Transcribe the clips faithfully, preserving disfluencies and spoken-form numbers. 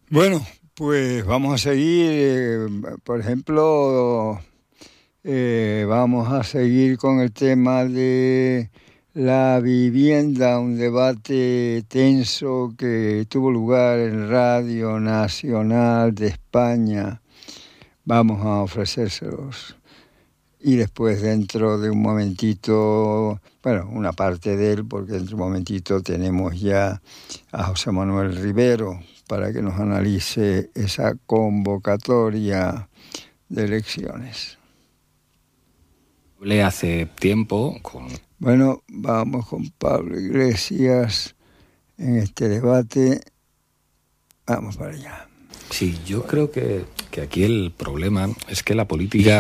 Bueno, pues vamos a seguir, eh, por ejemplo, eh, vamos a seguir con el tema de la vivienda, un debate tenso que tuvo lugar en Radio Nacional de España. Vamos a ofrecérselos. Y después, dentro de un momentito, bueno, una parte de él, porque dentro de un momentito tenemos ya a José Manuel Rivero para que nos analice esa convocatoria de elecciones. Hablé hace tiempo con... Bueno, vamos con Pablo Iglesias en este debate. Vamos para allá. Sí, yo creo que, que aquí el problema es que la política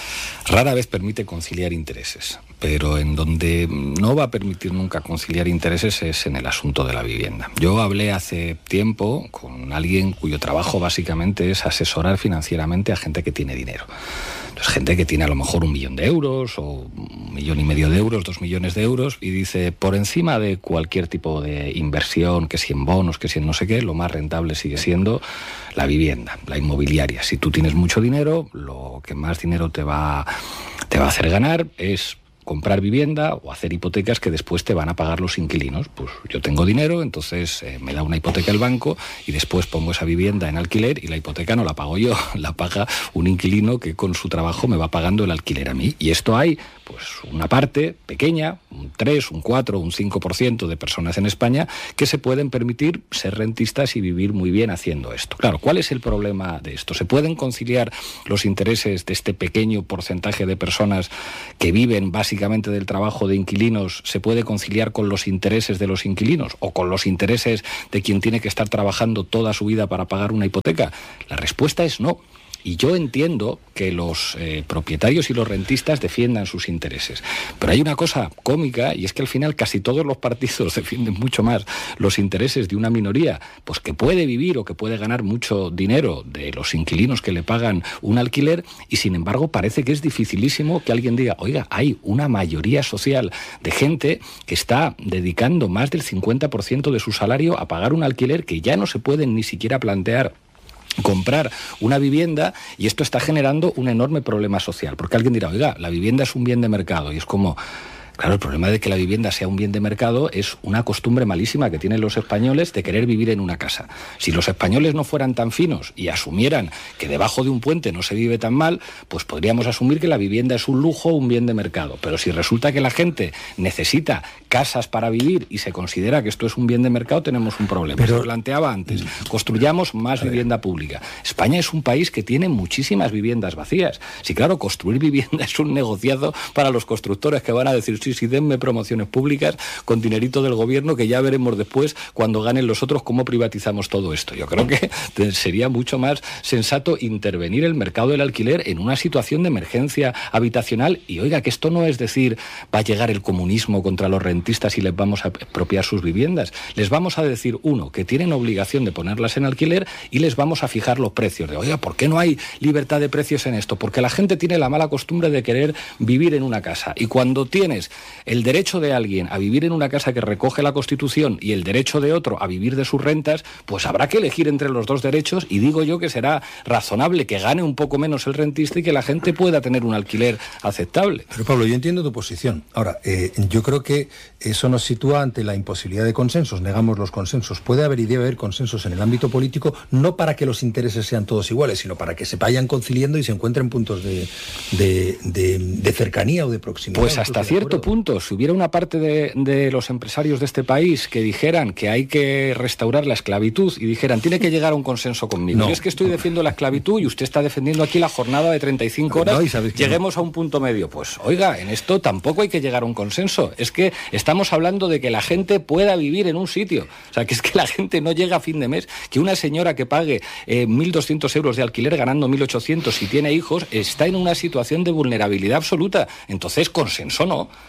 rara vez permite conciliar intereses, pero en donde no va a permitir nunca conciliar intereses es en el asunto de la vivienda. Yo hablé hace tiempo con alguien cuyo trabajo básicamente es asesorar financieramente a gente que tiene dinero. Entonces, gente que tiene a lo mejor un millón de euros o un millón y medio de euros, dos millones de euros, y dice, por encima de cualquier tipo de inversión, que si en bonos, que si en no sé qué, lo más rentable sigue siendo la vivienda, la inmobiliaria. Si tú tienes mucho dinero, lo que más dinero te va, te va a hacer ganar es comprar vivienda o hacer hipotecas que después te van a pagar los inquilinos. Pues yo tengo dinero, entonces eh, me da una hipoteca el banco y después pongo esa vivienda en alquiler y la hipoteca no la pago yo, la paga un inquilino que con su trabajo me va pagando el alquiler a mí. Y esto hay pues una parte pequeña, un tres, un cuatro, un cinco por ciento de personas en España que se pueden permitir ser rentistas y vivir muy bien haciendo esto. Claro, ¿cuál es el problema de esto? ¿Se pueden conciliar los intereses de este pequeño porcentaje de personas que viven básicamente del trabajo de inquilinos? ¿Se puede conciliar con los intereses de los inquilinos o con los intereses de quien tiene que estar trabajando toda su vida para pagar una hipoteca? La respuesta es no. Y yo entiendo que los eh, propietarios y los rentistas defiendan sus intereses. Pero hay una cosa cómica, y es que al final casi todos los partidos defienden mucho más los intereses de una minoría, pues que puede vivir o que puede ganar mucho dinero de los inquilinos que le pagan un alquiler, y sin embargo parece que es dificilísimo que alguien diga, oiga, hay una mayoría social de gente que está dedicando más del cincuenta por ciento de su salario a pagar un alquiler que ya no se pueden ni siquiera plantear comprar una vivienda, y esto está generando un enorme problema social, porque alguien dirá, oiga, la vivienda es un bien de mercado, y es como... Claro, el problema de que la vivienda sea un bien de mercado es una costumbre malísima que tienen los españoles de querer vivir en una casa. Si los españoles no fueran tan finos y asumieran que debajo de un puente no se vive tan mal, pues podríamos asumir que la vivienda es un lujo, un bien de mercado. Pero si resulta que la gente necesita casas para vivir y se considera que esto es un bien de mercado, tenemos un problema. Pero se planteaba antes, construyamos más vivienda pública. España es un país que tiene muchísimas viviendas vacías. Sí, claro, construir vivienda es un negociazo para los constructores que van a decir, sí, sí, denme promociones públicas con dinerito del gobierno, que ya veremos después, cuando ganen los otros, cómo privatizamos todo esto. Yo creo que sería mucho más sensato intervenir el mercado del alquiler en una situación de emergencia habitacional. Y oiga, que esto no es decir, va a llegar el comunismo contra los rentistas y les vamos a expropiar sus viviendas. Les vamos a decir, uno, que tienen obligación de ponerlas en alquiler, y les vamos a fijar los precios. De, oiga, ¿por qué no hay libertad de precios en esto? Porque la gente tiene la mala costumbre de querer vivir en una casa. Y cuando tienes el derecho de alguien a vivir en una casa que recoge la Constitución y el derecho de otro a vivir de sus rentas, pues habrá que elegir entre los dos derechos, y digo yo que será razonable que gane un poco menos el rentista y que la gente pueda tener un alquiler aceptable. Pero Pablo, yo entiendo tu posición. Ahora, eh, yo creo que eso nos sitúa ante la imposibilidad de consensos. Negamos los consensos. Puede haber y debe haber consensos en el ámbito político, no para que los intereses sean todos iguales, sino para que se vayan conciliando y se encuentren puntos de, de, de, de cercanía o de proximidad. Pues hasta cierto punto, si hubiera una parte de, de los empresarios de este país que dijeran que hay que restaurar la esclavitud y dijeran, tiene que llegar a un consenso conmigo. No. Y es que estoy defendiendo la esclavitud y usted está defendiendo aquí la jornada de treinta y cinco horas, no, y lleguemos no. a un punto medio. Pues oiga, en esto tampoco hay que llegar a un consenso. Es que estamos hablando de que la gente pueda vivir en un sitio. O sea, que es que la gente no llega a fin de mes, que una señora que pague eh, mil doscientos euros de alquiler ganando mil ochocientos y tiene hijos, está en una situación de vulnerabilidad absoluta. Entonces, consenso no.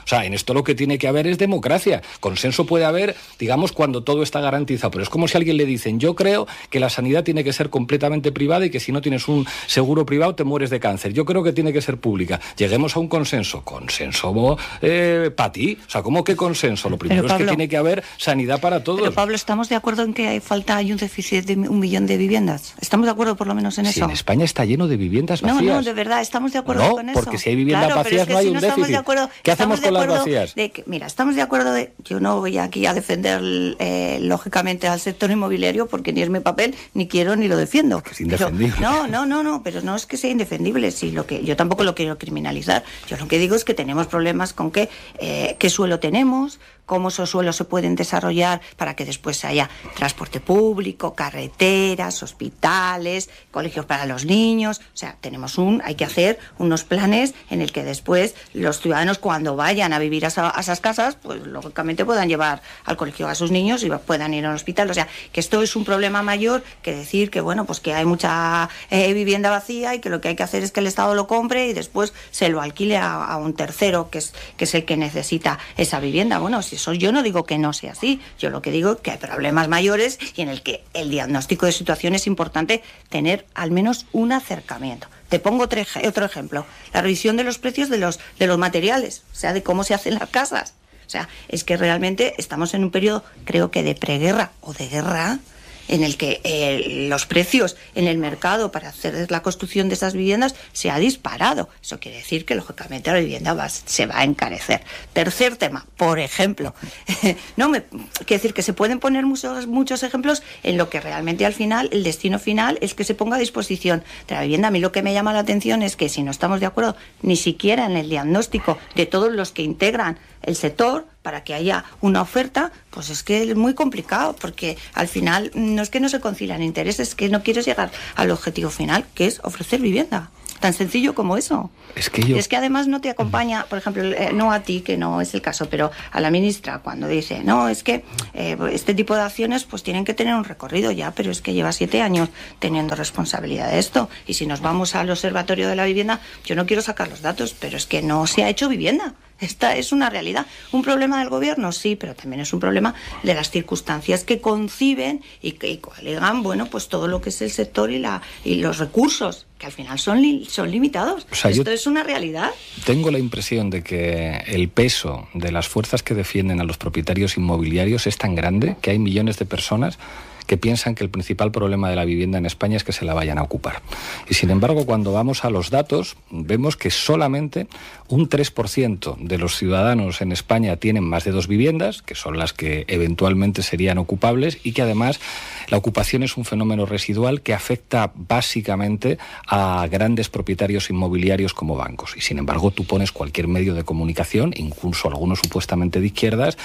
O sea, en esto lo que tiene que haber es democracia. Consenso puede haber, digamos, cuando todo está garantizado, pero es como si a alguien le dicen, yo creo que la sanidad tiene que ser completamente privada y que si no tienes un seguro privado te mueres de cáncer. Yo creo que tiene que ser pública. Lleguemos a un consenso. ¿Consenso eh, para ti? O sea, ¿cómo que consenso? Lo primero Pablo, es que tiene que haber sanidad para todos. Pero Pablo, ¿estamos de acuerdo en que hay falta, hay un déficit de un millón de viviendas? ¿Estamos de acuerdo por lo menos en sí, eso? En España está lleno de viviendas vacías. No, no, de verdad, estamos de acuerdo no, con eso. Porque si hay viviendas claro, vacías es que no hay si un no déficit. De acuerdo, ¿Qué hacemos con las vacías? De que, mira, estamos de acuerdo de... Yo no voy aquí a defender, eh, lógicamente, al sector inmobiliario porque ni es mi papel, ni quiero, ni lo defiendo. Porque es indefendible. Pero, no, no, no, no, pero no es que sea indefendible. Sí, lo que, yo tampoco lo quiero criminalizar. Yo lo que digo es que tenemos problemas con qué, eh, qué suelo tenemos, cómo esos suelos se pueden desarrollar para que después haya transporte público, carreteras, hospitales, colegios para los niños. O sea, tenemos un, hay que hacer unos planes en el que después los ciudadanos cuando vayan a vivir a, esa, a esas casas, pues lógicamente puedan llevar al colegio a sus niños y puedan ir a un hospital. O sea, que esto es un problema mayor que decir que, bueno, pues que hay mucha eh, vivienda vacía y que lo que hay que hacer es que el Estado lo compre y después se lo alquile a, a un tercero que es, que es el que necesita esa vivienda. Bueno, si eso yo no digo que no sea así, yo lo que digo es que hay problemas mayores y en el que el diagnóstico de situación es importante tener al menos un acercamiento. Te pongo otro, otro ejemplo, la revisión de los precios de los, de los materiales, o sea, de cómo se hacen las casas. O sea, es que realmente estamos en un periodo, creo que de preguerra o de guerra, en el que eh, los precios en el mercado para hacer la construcción de esas viviendas se ha disparado. Eso quiere decir que, lógicamente, la vivienda va, se va a encarecer. Tercer tema, por ejemplo, no me quiere decir que se pueden poner muchos, muchos ejemplos en lo que realmente al final, el destino final es que se ponga a disposición de la vivienda. A mí lo que me llama la atención es que si no estamos de acuerdo ni siquiera en el diagnóstico de todos los que integran el sector para que haya una oferta, pues es que es muy complicado, porque al final no es que no se concilian intereses, es que no quieres llegar al objetivo final, que es ofrecer vivienda. Tan sencillo como eso. Es que yo... Es que además no te acompaña, por ejemplo, eh, no a ti, que no es el caso, pero a la ministra cuando dice, no, es que eh, este tipo de acciones pues tienen que tener un recorrido ya, pero es que lleva siete años teniendo responsabilidad de esto. Y si nos vamos al Observatorio de la Vivienda, yo no quiero sacar los datos, pero es que no se ha hecho vivienda. Esta es una realidad. ¿Un problema del gobierno? Sí, pero también es un problema de las circunstancias que conciben y que y coaligan, bueno, pues todo lo que es el sector y la y los recursos, que al final son, li, son limitados. O sea, Esto es una realidad. Tengo la impresión de que el peso de las fuerzas que defienden a los propietarios inmobiliarios es tan grande que hay millones de personas que piensan que el principal problema de la vivienda en España es que se la vayan a ocupar. Y sin embargo, cuando vamos a los datos, vemos que solamente un tres por ciento de los ciudadanos en España tienen más de dos viviendas, que son las que eventualmente serían ocupables, y que además la ocupación es un fenómeno residual que afecta básicamente a grandes propietarios inmobiliarios como bancos. Y sin embargo, tú pones cualquier medio de comunicación, incluso algunos supuestamente de izquierdas,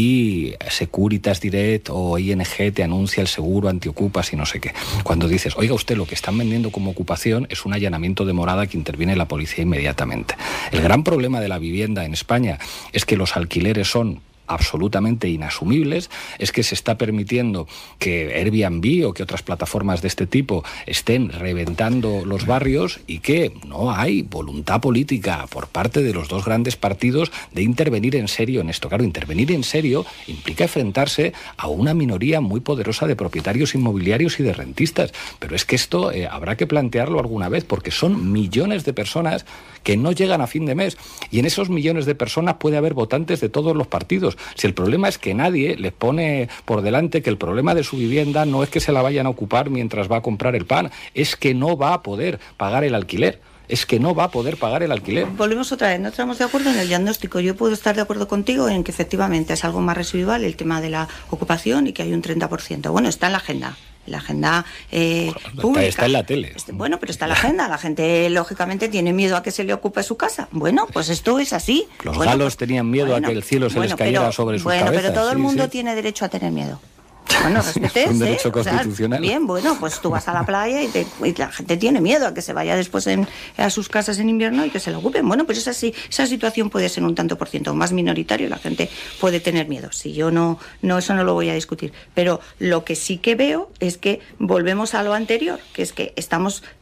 y Securitas Direct o I N G te anuncia el seguro antiocupas y no sé qué. Cuando dices, oiga usted, lo que están vendiendo como ocupación es un allanamiento de morada que interviene la policía inmediatamente. El gran problema de la vivienda en España es que los alquileres son absolutamente inasumibles, es que se está permitiendo que Airbnb o que otras plataformas de este tipo estén reventando los barrios y que no hay voluntad política por parte de los dos grandes partidos de intervenir en serio en esto. Claro, intervenir en serio implica enfrentarse a una minoría muy poderosa de propietarios inmobiliarios y de rentistas, pero es que esto eh, habrá que plantearlo alguna vez, porque son millones de personas que no llegan a fin de mes, y en esos millones de personas puede haber votantes de todos los partidos. Si el problema es que nadie les pone por delante que el problema de su vivienda no es que se la vayan a ocupar mientras va a comprar el pan, es que no va a poder pagar el alquiler. Es que no va a poder pagar el alquiler. Volvemos otra vez, no estamos de acuerdo en el diagnóstico. Yo puedo estar de acuerdo contigo en que efectivamente es algo más residual el tema de la ocupación y que hay un treinta por ciento. Bueno, está en la agenda. La agenda eh, bueno, pública. Está en la tele. Este, bueno, pero está en la agenda. La gente, lógicamente, tiene miedo a que se le ocupe su casa. Bueno, pues esto es así. Los bueno, galos pues, tenían miedo bueno, a que el cielo se bueno, les cayera pero, sobre sus bueno, cabezas. Pero todo sí, el mundo sí. tiene derecho a tener miedo. Bueno, respetes, es un derecho ¿eh? constitucional. O sea, bien, bueno, pues tú vas a la playa y, te, y la gente tiene miedo a que se vaya después en, a sus casas en invierno y que se lo ocupen. Bueno, pues esa, esa situación puede ser un tanto por ciento más minoritario, la gente puede tener miedo. Si yo no, no, eso no lo voy a discutir. Pero lo que sí que veo es que volvemos a lo anterior, que es que estamos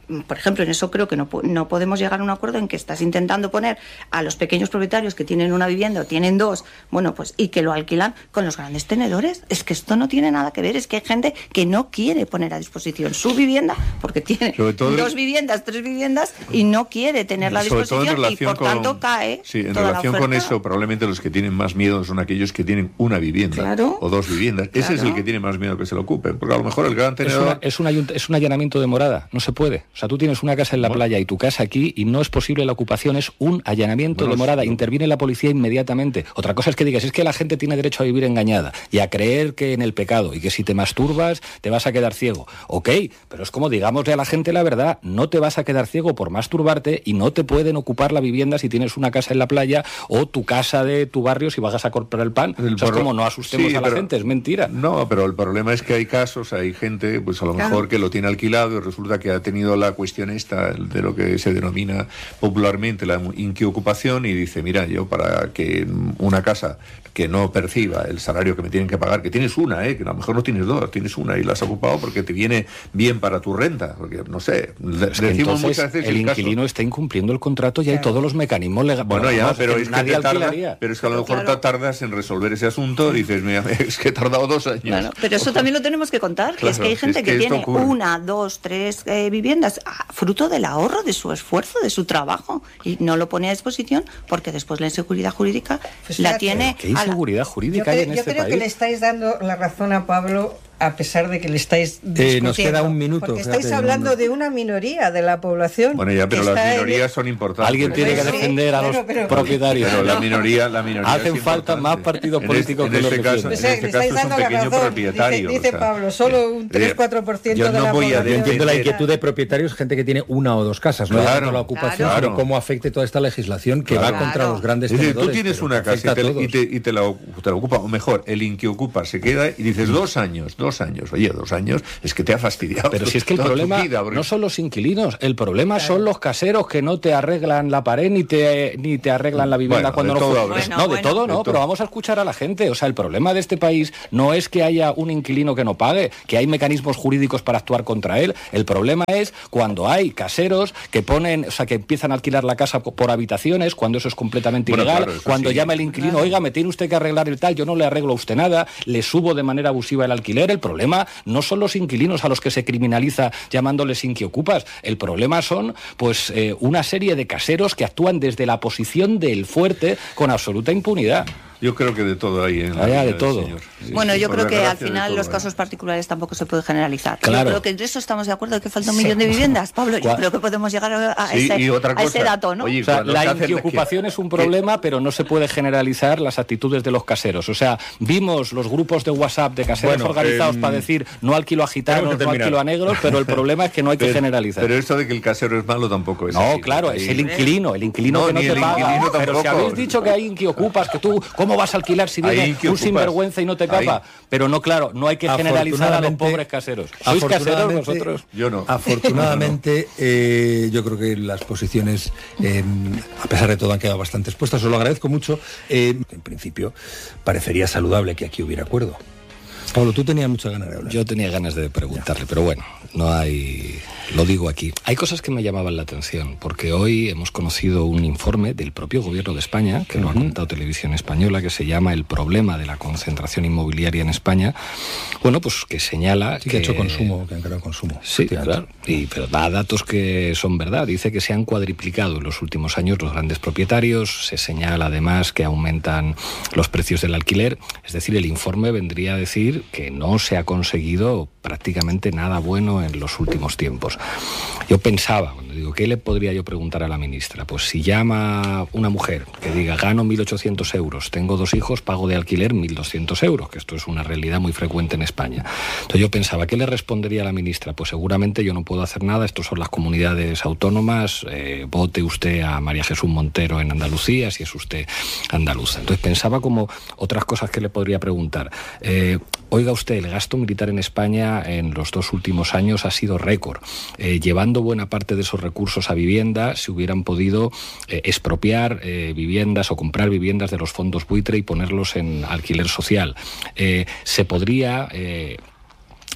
por ejemplo, en eso creo que no, no podemos llegar a un acuerdo en que estás intentando poner a los pequeños propietarios que tienen una vivienda o tienen dos, bueno, pues y que lo alquilan con los grandes tenedores. Es que esto no tiene nada que ver, es que hay gente que no quiere poner a disposición su vivienda porque tiene dos viviendas, tres viviendas y no quiere tenerla a disposición y por con, tanto cae. Sí, en toda relación la con eso, probablemente los que tienen más miedo son aquellos que tienen una vivienda, claro, o dos viviendas. Claro. Ese es el que tiene más miedo que se lo ocupen, porque a lo mejor el gran tenedor... Es, una, es, una, es un allanamiento de morada, no se puede. O sea, tú tienes una casa en la bueno. playa y tu casa aquí y no es posible la ocupación, es un allanamiento bueno, de morada. Sí. Interviene la policía inmediatamente. Otra cosa es que digas, es que la gente tiene derecho a vivir engañada y a creer que en el pecado y que si te masturbas te vas a quedar ciego. Ok, pero es como digámosle a la gente la verdad, no te vas a quedar ciego por masturbarte y no te pueden ocupar la vivienda si tienes una casa en la playa o tu casa de tu barrio si vas a comprar el pan. El o sea, es como no asustemos sí, a la pero, gente, es mentira. No, pero el problema es que hay casos, hay gente, pues a lo claro. mejor que lo tiene alquilado y resulta que ha tenido la cuestión esta de lo que se denomina popularmente la inquiocupación y dice, mira, yo para que una casa que no perciba el salario que me tienen que pagar, que tienes una, ¿eh? Que a lo mejor no tienes dos, tienes una y la has ocupado porque te viene bien para tu renta, porque no sé, le, es que decimos muchas veces el, el inquilino caso... está incumpliendo el contrato y claro. hay todos los mecanismos legales. Bueno, ya, pero es que, te tarda, pero es que a lo mejor claro. tardas en resolver ese asunto y dices, mira, es que he tardado dos años. Bueno, pero eso también lo tenemos que contar, que claro, es que hay gente es que, que tiene una, dos, tres eh, viviendas fruto del ahorro, de su esfuerzo, de su trabajo y no lo pone a disposición porque después la inseguridad jurídica pues la tiene... ¿Qué inseguridad jurídica hay en este país? Yo creo que le estáis dando la razón a Pablo a pesar de que le estáis discutiendo. Eh, nos queda un minuto. Porque estáis hablando de una minoría de la población. Bueno, ya, pero las minorías en... son importantes. Alguien tiene que defender a los sí, pero, propietarios. Pero la minoría, la minoría hacen es falta más partidos políticos en que este, los en este caso, o sea, en este caso es un pequeño propietario. Dice, dice o sea, Pablo, solo un tres cuatro por ciento de no la población. Yo entiendo la inquietud de propietarios, gente que tiene una o dos casas, no claro, la ocupación, claro. sino cómo afecte toda esta legislación que claro. va contra los grandes es decir, tenedores. Tú tienes una casa y te, y, te, y te, la, te la ocupa, o mejor, el inquiocupa se queda y dices dos años, dos años, oye, dos años, es que te ha fastidiado. Pero si es que el problema vida, porque... no son los inquilinos, el problema claro. son los caseros que no te arreglan la pared ni te ni te arreglan la vivienda bueno, cuando no bueno, No, de bueno, todo no, de pero todo. Vamos a escuchar a la gente. O sea, el problema de este país no es que haya un inquilino que no pague, que hay mecanismos jurídicos para actuar contra él. El problema es cuando hay caseros que ponen, o sea, que empiezan a alquilar la casa por habitaciones, cuando eso es completamente bueno, ilegal, claro, cuando sí. llama el inquilino, claro. oiga, me tiene usted que arreglar el tal, yo no le arreglo a usted nada, le subo de manera abusiva el alquiler. El problema no son los inquilinos a los que se criminaliza llamándoles inquiocupas. El problema son, pues, eh, una serie de caseros que actúan desde la posición del fuerte con absoluta impunidad. Yo creo que de todo hay en la Allá de todo. Señor. Sí, bueno, sí, yo creo que al final los casos particulares tampoco se puede generalizar. Claro. Yo creo que en eso estamos de acuerdo, que falta un millón de viviendas, Pablo. Yo creo que podemos llegar a, a, sí, ese, cosa, a ese dato, ¿no? Oye, o sea, la inquiocupación que... es un problema, pero no se puede generalizar las actitudes de los caseros. O sea, vimos los grupos de WhatsApp de caseros bueno, organizados eh, para decir no alquilo a gitanos, no alquilo a negros, pero el problema es que no hay que pero, generalizar. Pero esto de que el casero es malo tampoco es No, así, claro, es el inquilino, el inquilino no, que no te paga. Pero si habéis dicho que hay inquiocupas, que tú, ¿cómo vas a alquilar si un sinvergüenza y no te capa? Ahí. Pero no, claro, no hay que generalizar a los pobres caseros. ¿Sois caseros vosotros? Yo no. Afortunadamente, eh, yo creo que las posiciones, eh, a pesar de todo, han quedado bastante expuestas. Os lo agradezco mucho. Eh, en principio, parecería saludable que aquí hubiera acuerdo. Pablo, tú tenías muchas ganas de hablar. Yo tenía ganas de preguntarle, pero bueno, no hay... Lo digo aquí. Hay cosas que me llamaban la atención, porque hoy hemos conocido un informe del propio Gobierno de España, que uh-huh. lo ha contado Televisión Española, que se llama El problema de la concentración inmobiliaria en España. Bueno, pues que señala... Sí, que, que ha hecho consumo, que han creado consumo. Sí, claro. Y, pero da datos que son verdad. Dice que se han cuadriplicado en los últimos años los grandes propietarios. Se señala además que aumentan los precios del alquiler. Es decir, el informe vendría a decir que no se ha conseguido prácticamente nada bueno en los últimos tiempos. Yo pensaba, cuando digo, ¿qué le podría yo preguntar a la ministra? Pues si llama una mujer que diga, gano mil ochocientos euros, tengo dos hijos, pago de alquiler mil doscientos euros, que esto es una realidad muy frecuente en España. Entonces yo pensaba, ¿qué le respondería a la ministra? Pues seguramente yo no puedo hacer nada, estos son las comunidades autónomas, eh, vote usted a María Jesús Montero en Andalucía, si es usted andaluza. Entonces pensaba como otras cosas que le podría preguntar. Eh, oiga usted, el gasto militar en España en los dos últimos años ha sido récord. Eh, llevando buena parte de esos recursos a vivienda, se hubieran podido eh, expropiar eh, viviendas o comprar viviendas de los fondos buitre y ponerlos en alquiler social. Eh, se podría... Eh,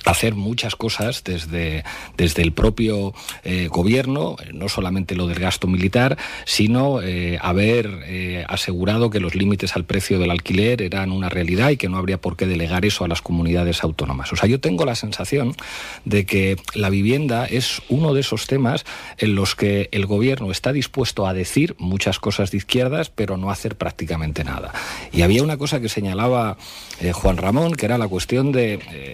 hacer muchas cosas desde, desde el propio eh, gobierno, no solamente lo del gasto militar, sino eh, haber eh, asegurado que los límites al precio del alquiler eran una realidad y que no habría por qué delegar eso a las comunidades autónomas. O sea, yo tengo la sensación de que la vivienda es uno de esos temas en los que el gobierno está dispuesto a decir muchas cosas de izquierdas, pero no hacer prácticamente nada. Y había una cosa que señalaba eh, Juan Ramón, que era la cuestión de... Eh...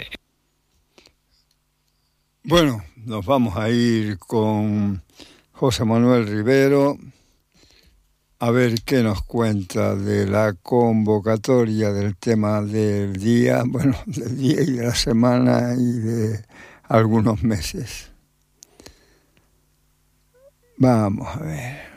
Bueno, nos vamos a ir con José Manuel Rivero a ver qué nos cuenta de la convocatoria del tema del día, bueno, del día y de la semana y de algunos meses. Vamos a ver.